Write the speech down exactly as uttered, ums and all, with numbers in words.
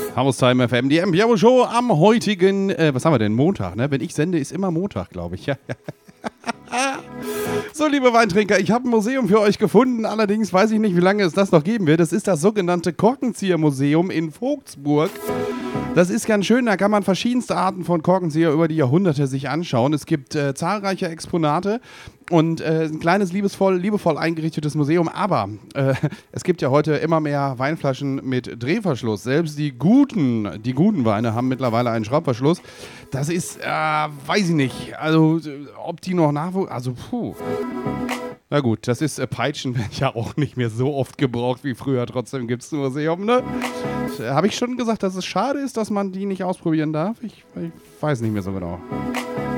Haustime F M, die M P Show am heutigen, äh, was haben wir denn, Montag, ne? Wenn ich sende, ist immer Montag, glaube ich. Ja. So, liebe Weintrinker, ich habe ein Museum für euch gefunden, allerdings weiß ich nicht, wie lange es das noch geben wird. Das ist das sogenannte Korkenzieher-Museum in Vogtsburg. Das ist ganz schön, da kann man verschiedenste Arten von Korkenzieher über die Jahrhunderte sich anschauen. Es gibt äh, zahlreiche Exponate und äh, ein kleines, liebesvoll, liebevoll eingerichtetes Museum. Aber äh, es gibt ja heute immer mehr Weinflaschen mit Drehverschluss. Selbst die guten, die guten Weine haben mittlerweile einen Schraubverschluss. Das ist, äh, weiß ich nicht, also ob die noch nachwuchs, also puh. Na gut, das ist äh, Peitschen, wird ja auch nicht mehr so oft gebraucht wie früher. Trotzdem gibt es ein Museum, ne? Äh, Habe ich schon gesagt, dass es schade ist, dass man die nicht ausprobieren darf? Ich, ich weiß nicht mehr so genau.